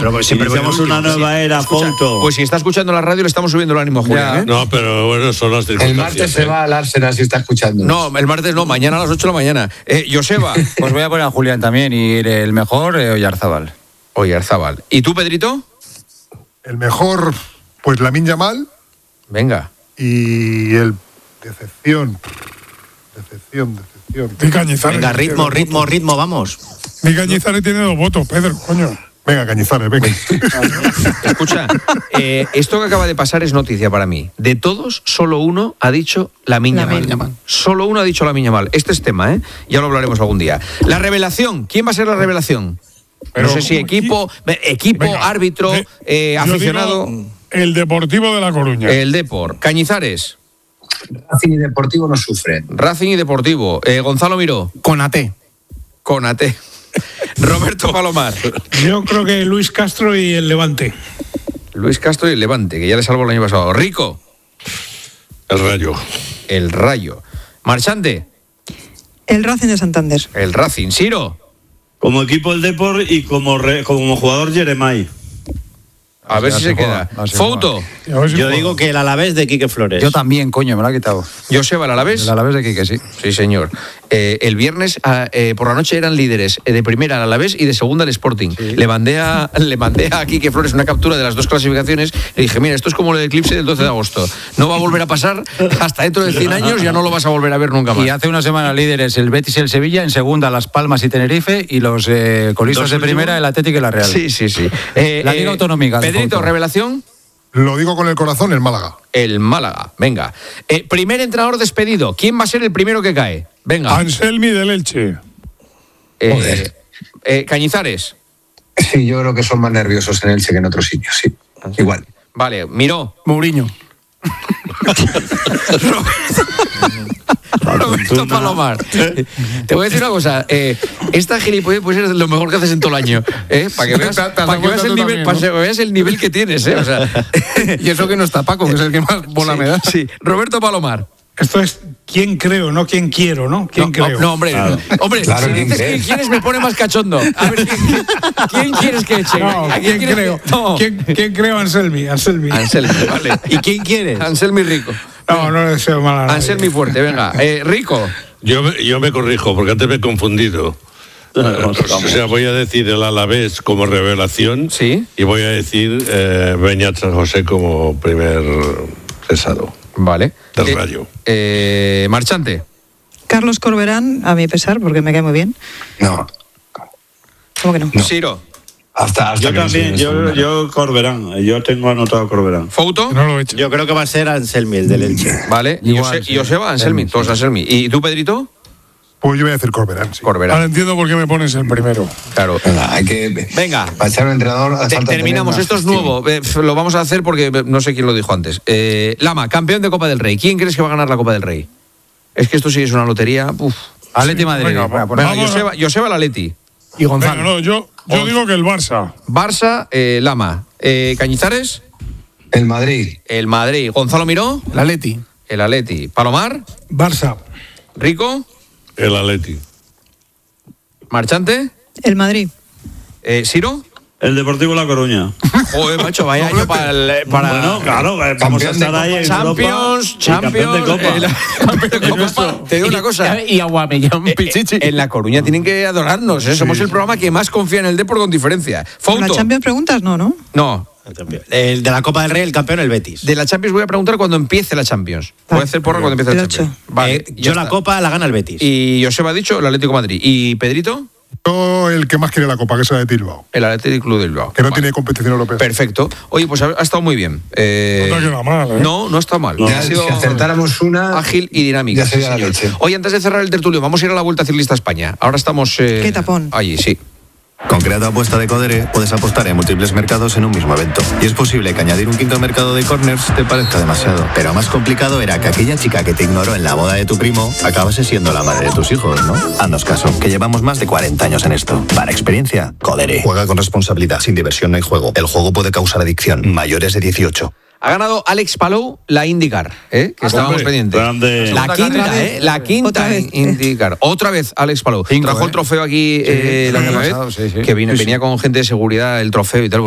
Pero si iniciamos una nueva era, Fouto. Pues si está escuchando la radio, le estamos subiendo el ánimo a Julián, ¿eh? No, pero bueno, son las circunstancias. El martes se va al Arsenal si está escuchando. No, el martes no, mañana a las 8 de la mañana. Joseba. Pues voy a poner a Julián también y el mejor, Oyarzábal. Oyarzábal. ¿Y tú, Pedrito? El mejor, pues Lamine Yamal. Venga. Y el decepción. Di Cañizares. Venga, ritmo, vamos. Di Cañizares tiene 2 votos, Pedro, coño. Venga, Cañizares, venga. Escucha, esto que acaba de pasar es noticia para mí. De todos, solo uno ha dicho Lamine Yamal. Solo uno ha dicho Lamine Yamal. Este es tema, ¿eh? Ya lo hablaremos algún día. La revelación. ¿Quién va a ser la revelación? Pero, no sé si equipo, venga, árbitro, aficionado. El Deportivo de La Coruña. El Depor. Cañizares. Racing y Deportivo no sufren. Racing y Deportivo. Gonzalo Miró. Conate. Roberto Palomar. Yo creo que Luis Castro y el Levante. Luis Castro y el Levante, que ya le salvó el año pasado. Rico. El Rayo. Marchante. El Racing de Santander. El Racing. Siro. Como equipo el Depor y como jugador Jeremai. A ver si se queda. Fouto. Yo digo que el Alavés de Quique Flores. Yo también, coño, me lo ha quitado. Joseba, ¿el Alavés? El Alavés de Quique, sí. Sí, señor. El viernes por la noche eran líderes de primera el Alavés y de segunda el Sporting. Sí. Le mandé a Quique Flores una captura de las 2 clasificaciones. Le dije, mira, esto es como el eclipse del 12 de agosto. No va a volver a pasar hasta dentro de 100 años, ya no lo vas a volver a ver nunca más. Y hace una semana líderes el Betis y el Sevilla, en segunda Las Palmas y Tenerife, y los colistas de primera el Atlético y la Real. Sí. La Liga Autonómica. Pedrito, revelación. Lo digo con el corazón, el Málaga. El Málaga, venga. Primer entrenador despedido. ¿Quién va a ser el primero que cae? Venga. Anselmi del Elche. Cañizares. Sí, yo creo que son más nerviosos en Elche que en otros sitios, sí. Igual. Vale, Miró. Mourinho. Roberto Palomar. Te voy a decir una cosa. Esta gilipollez puede ser lo mejor que haces en todo el año. Para que veas el nivel que tienes. O sea. Y eso que no está Paco, que es el que más bola me da. Sí. Roberto Palomar. Esto es quién creo, no quién quiero, ¿no? ¿Quién creo? No, hombre. Claro. Hombre, Claro, si dices quién quieres me pone más cachondo. A ver, ¿quién quieres que eche? No, ¿quién creo? No. ¿Quién creo? Anselmi, vale. ¿Y quién quieres? Anselmi Rico. No le deseo mal a nadie. Anselmi fuerte, venga. Rico. Yo me corrijo, porque antes me he confundido. O sea, voy a decir el Alavés como revelación. Sí. Y voy a decir Beñat San José como primer cesado. Vale. Del Rayo. Marchante. Carlos Corberán, a mi pesar, porque me cae muy bien. No. ¿Cómo que no? Siro. Hasta yo también, yo Corberán. Yo tengo anotado Corberán. ¿Fouto? No lo he hecho. Yo creo que va a ser Anselmi, el del Elche. Vale. Y Joseba, Anselmi. Todos Anselmi. ¿Y tú, Pedrito? Pues yo voy a decir Corberán, sí. Ahora entiendo por qué me pones el primero. Claro. Hay que... Venga. Para echar un entrenador... Terminamos. Esto es nuevo. Lo vamos a hacer porque no sé quién lo dijo antes. Lama, campeón de Copa del Rey. ¿Quién crees que va a ganar la Copa del Rey? Es que esto sí es una lotería. Atleti Madrid. Venga, Joseba el Atleti. Y Gonzalo. Venga, no, yo digo que el Barça. Barça, Lama. Cañizares. El Madrid. El Madrid. Gonzalo Miró. El Atleti. El Atleti. Palomar. Barça. Rico. El Atleti. Marchante. El Madrid. Siro. El Deportivo La Coruña. Joder, macho, vaya año para... Bueno, claro, vamos a estar ahí en Champions. Campeón de Copa. Te digo una cosa. Y Aguamellán Pichichi. En La Coruña tienen que adorarnos. Somos el programa que más confía en el Depor con diferencia. ¿La Champions preguntas? No. No. El de la Copa del Rey, el campeón, el Betis. De la Champions voy a preguntar cuando empiece la Champions. Voy a hacer porra cuando empiece la Champions. Vale, yo la Copa la gana el Betis. Y Joseba ha dicho el Atlético de Madrid. ¿Y Pedrito? Yo el que más quiere la Copa, que es la de Bilbao. El Atlético Club de Bilbao. Que no tiene competición europea. Perfecto. Oye, pues ha estado muy bien. No te queda mal, ¿eh? No ha estado mal. Ha sido si acertáramos una... ágil y dinámica. Ya sería la leche. Oye, antes de cerrar el tertulio, vamos a ir a la Vuelta Ciclista a España. Ahora estamos... Qué tapón. Allí, sí. Con Creado Apuesta de Codere puedes apostar en múltiples mercados en un mismo evento. Y es posible que añadir un quinto mercado de corners te parezca demasiado. Pero más complicado era que aquella chica que te ignoró en la boda de tu primo acabase siendo la madre de tus hijos, ¿no? Haznos caso, que llevamos más de 40 años en esto. Para experiencia, Codere. Juega con responsabilidad, sin diversión no hay juego. El juego puede causar adicción. Mayores de 18. Ha ganado Alex Palou la IndyCar, que estábamos pendientes. La quinta IndyCar. Otra vez Alex Palou. Trajo el trofeo aquí la última vez, que venía con gente de seguridad, el trofeo y tal.